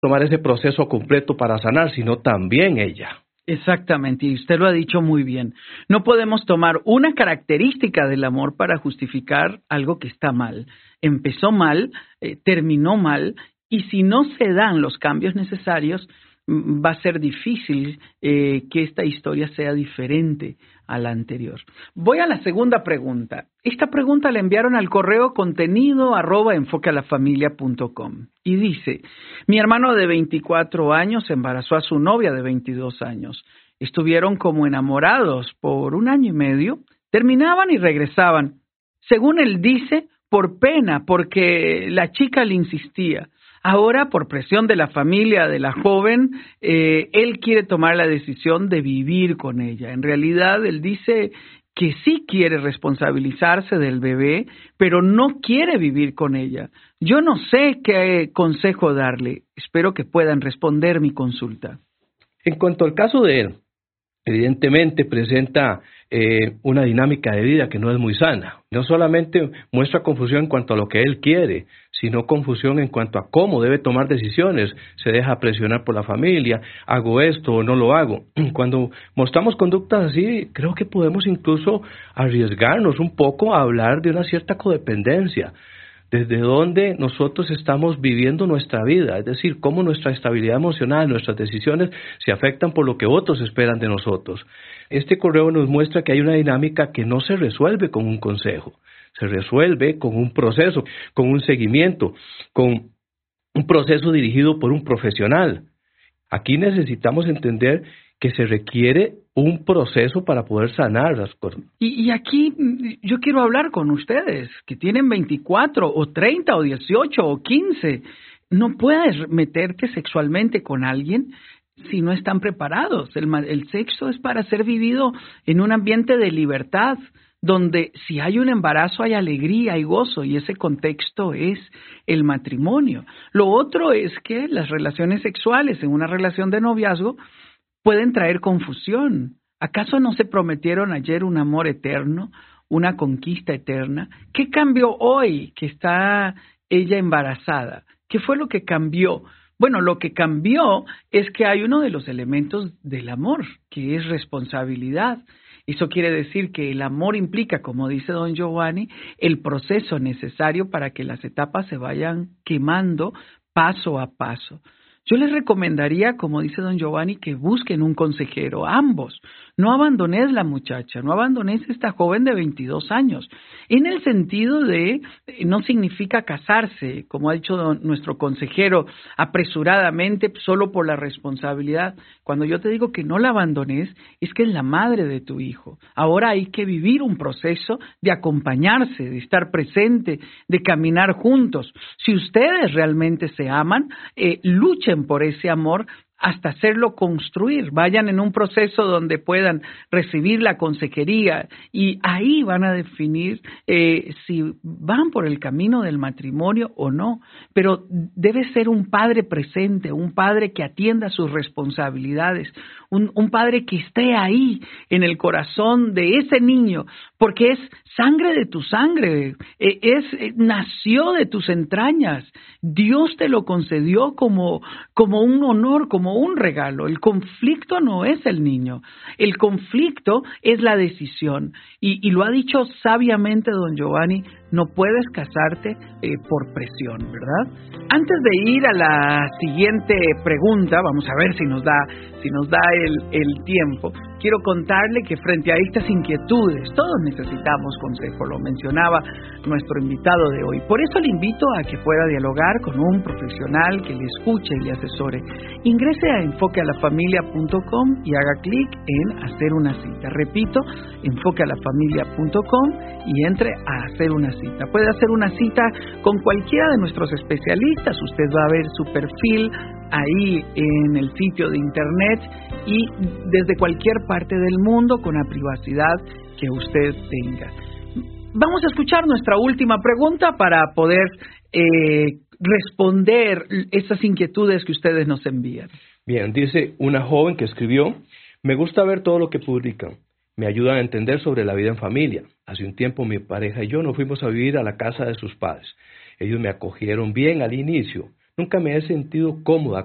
tomar ese proceso completo para sanar, sino también ella. Exactamente, y usted lo ha dicho muy bien. No podemos tomar una característica del amor para justificar algo que está mal. Empezó mal, terminó mal, y si no se dan los cambios necesarios, va a ser difícil que esta historia sea diferente a la anterior. Voy a la segunda pregunta. Esta pregunta la enviaron al correo contenido@enfoquealafamilia.com y dice: mi hermano de 24 años embarazó a su novia de 22 años. Estuvieron como enamorados por 1 año y medio, terminaban y regresaban. Según él dice, por pena, porque la chica le insistía. Ahora, por presión de la familia de la joven, él quiere tomar la decisión de vivir con ella. En realidad, él dice que sí quiere responsabilizarse del bebé, pero no quiere vivir con ella. Yo no sé qué consejo darle. Espero que puedan responder mi consulta. En cuanto al caso de él, evidentemente presenta una dinámica de vida que no es muy sana. No solamente muestra confusión en cuanto a lo que él quiere, sino confusión en cuanto a cómo debe tomar decisiones. Se deja presionar por la familia, hago esto o no lo hago. Cuando mostramos conductas así, creo que podemos incluso arriesgarnos un poco a hablar de una cierta codependencia. Desde dónde nosotros estamos viviendo nuestra vida, es decir, cómo nuestra estabilidad emocional, nuestras decisiones se afectan por lo que otros esperan de nosotros. Este correo nos muestra que hay una dinámica que no se resuelve con un consejo, se resuelve con un proceso, con un seguimiento, con un proceso dirigido por un profesional. Aquí necesitamos entender que se requiere un proceso para poder sanar las cosas. Y aquí yo quiero hablar con ustedes, que tienen 24 o 30 o 18 o 15. No puedes meterte sexualmente con alguien si no están preparados. El sexo es para ser vivido en un ambiente de libertad, donde si hay un embarazo hay alegría, hay gozo, y ese contexto es el matrimonio. Lo otro es que las relaciones sexuales en una relación de noviazgo pueden traer confusión. ¿Acaso no se prometieron ayer un amor eterno, una conquista eterna? ¿Qué cambió hoy que está ella embarazada? ¿Qué fue lo que cambió? Bueno, lo que cambió es que hay uno de los elementos del amor, que es responsabilidad. Eso quiere decir que el amor implica, como dice don Giovanni, el proceso necesario para que las etapas se vayan quemando paso a paso. Yo les recomendaría, como dice don Giovanni, que busquen un consejero, ambos. No abandones la muchacha, no abandones esta joven de 22 años. En el sentido de, no significa casarse, como ha dicho nuestro consejero, apresuradamente, solo por la responsabilidad. Cuando yo te digo que no la abandones, es que es la madre de tu hijo. Ahora hay que vivir un proceso de acompañarse, de estar presente, de caminar juntos. Si ustedes realmente se aman, luchen por ese amor hasta hacerlo construir. Vayan en un proceso donde puedan recibir la consejería y ahí van a definir si van por el camino del matrimonio o no. Pero debe ser un padre presente, un padre que atienda sus responsabilidades, un padre que esté ahí en el corazón de ese niño, porque es sangre de tu sangre, nació de tus entrañas. Dios te lo concedió como un honor, como un regalo. El conflicto no es el niño, el conflicto es la decisión. Y lo ha dicho sabiamente don Giovanni, no puedes casarte por presión, ¿verdad? Antes de ir a la siguiente pregunta, vamos a ver si nos da el tiempo. Quiero contarle que frente a estas inquietudes, todos necesitamos consejo, lo mencionaba nuestro invitado de hoy. Por eso le invito a que pueda dialogar con un profesional que le escuche y le asesore. Ingrese a enfoquealafamilia.com y haga clic en hacer una cita. Repito, enfoquealafamilia.com y entre a hacer una cita. Puede hacer una cita con cualquiera de nuestros especialistas. Usted va a ver su perfil ahí en el sitio de internet y desde cualquier parte del mundo con la privacidad que usted tenga. Vamos a escuchar nuestra última pregunta para poder responder esas inquietudes que ustedes nos envían. Bien, dice una joven que escribió: me gusta ver todo lo que publican. Me ayudan a entender sobre la vida en familia. Hace un tiempo mi pareja y yo nos fuimos a vivir a la casa de sus padres. Ellos me acogieron bien al inicio. Nunca me he sentido cómoda